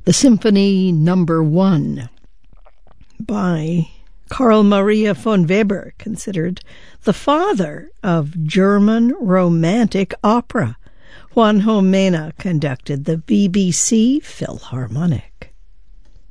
The Symphony Number 1 by Carl Maria von Weber, considered the father of German romantic opera. Juan Jomena conducted the BBC Philharmonic.